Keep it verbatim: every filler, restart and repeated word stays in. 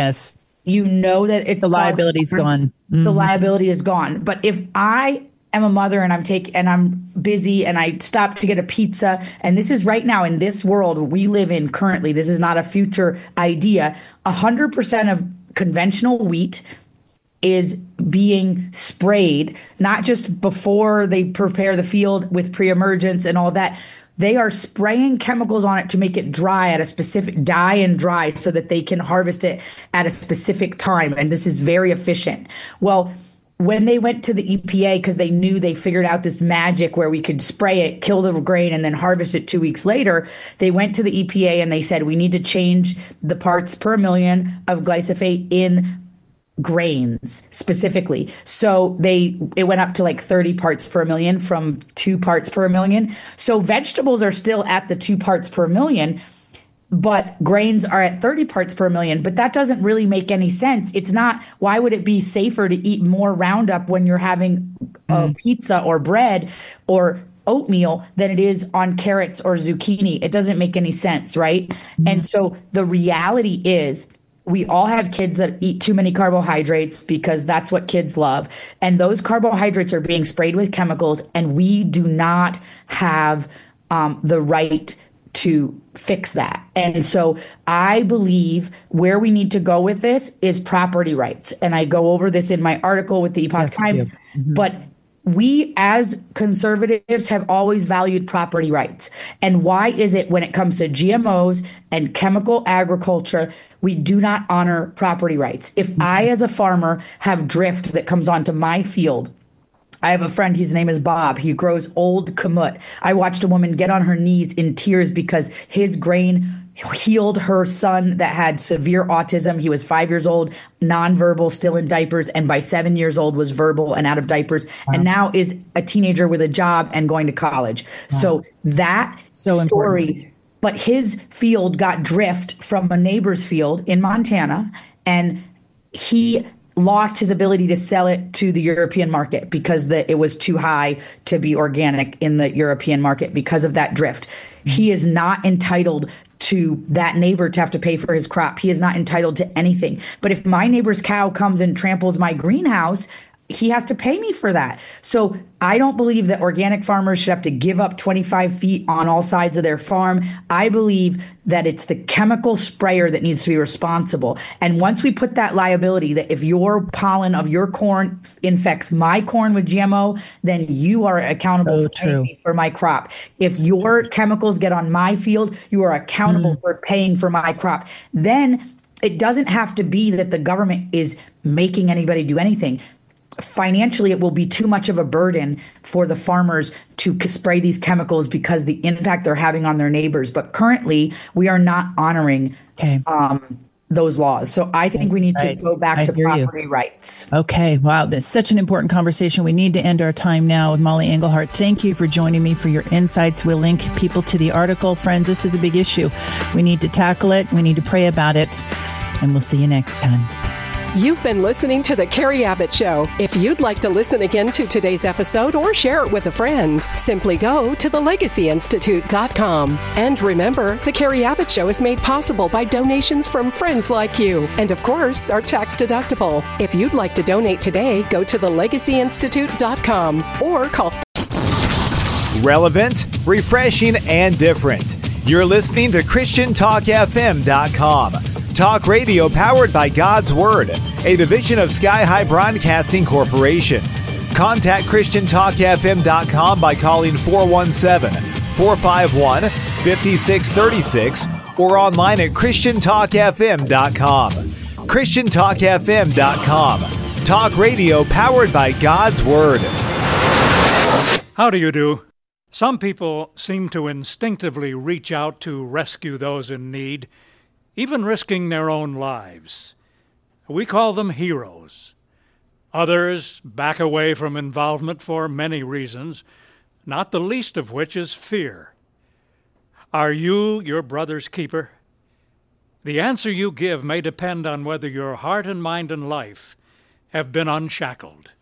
Yes. You know that it's the liability's gone. Mm-hmm. The liability is gone. But if I am a mother and I'm take and I'm busy and I stop to get a pizza, and this is right now in this world we live in currently, this is not a future idea. A hundred percent of conventional wheat is being sprayed, not just before they prepare the field with pre-emergence and all that. They are spraying chemicals on it to make it dry at a specific dye and dry so that they can harvest it at a specific time. And this is very efficient. Well, when they went to the E P A, because they knew they figured out this magic where we could spray it, kill the grain, and then harvest it two weeks later, they went to the E P A and they said, we need to change the parts per million of glyphosate in grains specifically. So they it went up to like thirty parts per million from two parts per million. So vegetables are still at the two parts per million, but grains are at thirty parts per million. But that doesn't really make any sense. It's not. Why would it be safer to eat more Roundup when you're having a mm. pizza or bread or oatmeal than it is on carrots or zucchini? It doesn't make any sense, right? Mm. And so the reality is, we all have kids that eat too many carbohydrates because that's what kids love. And those carbohydrates are being sprayed with chemicals, and we do not have um, the right to fix that. And so I believe where we need to go with this is property rights. And I go over this in my article with the Epoch yes, Times. Mm-hmm. But we as conservatives have always valued property rights. And why is it when it comes to G M Os and chemical agriculture, we do not honor property rights? If I, as a farmer, have drift that comes onto my field, I have a friend, his name is Bob. He grows old kamut. I watched a woman get on her knees in tears because his grain healed her son that had severe autism. He was five years old, nonverbal, still in diapers, and by seven years old was verbal and out of diapers, wow. and now is a teenager with a job and going to college. Wow. So that so story, important. But his field got drift from a neighbor's field in Montana, and he lost his ability to sell it to the European market because the, it was too high to be organic in the European market because of that drift. Mm-hmm. He is not entitled to that neighbor to have to pay for his crop. He is not entitled to anything. But if my neighbor's cow comes and tramples my greenhouse, he has to pay me for that. So I don't believe that organic farmers should have to give up twenty-five feet on all sides of their farm. I believe that it's the chemical sprayer that needs to be responsible. And once we put that liability that if your pollen of your corn infects my corn with G M O, then you are accountable so for paying me for my crop. If your chemicals get on my field, you are accountable mm. for paying for my crop. Then it doesn't have to be that the government is making anybody do anything. Financially, it will be too much of a burden for the farmers to spray these chemicals because the impact they're having on their neighbors. But currently, we are not honoring okay. um, those laws. So I think we need right. to go back I to property you. rights. Okay. Wow. That's such an important conversation. We need to end our time now with Molly Engelhart. Thank you for joining me for your insights. We'll link people to the article. Friends, this is a big issue. We need to tackle it. We need to pray about it. And we'll see you next time. You've been listening to The Carrie Abbott Show. If you'd like to listen again to today's episode or share it with a friend, simply go to the legacy institute dot com. And remember, The Carrie Abbott Show is made possible by donations from friends like you. And of course, are tax deductible. If you'd like to donate today, go to the legacy institute dot com or call. Relevant, refreshing, and different. You're listening to Christian Talk F M dot com. Talk radio powered by God's Word, a division of Sky High Broadcasting Corporation. Contact Christian Talk F M dot com by calling four one seven, four five one, five six three six or online at Christian Talk F M dot com. Christian Talk F M dot com. Talk radio powered by God's Word. How do you do? Some people seem to instinctively reach out to rescue those in need, even risking their own lives. We call them heroes. Others back away from involvement for many reasons, not the least of which is fear. Are you your brother's keeper? The answer you give may depend on whether your heart and mind and life have been unshackled.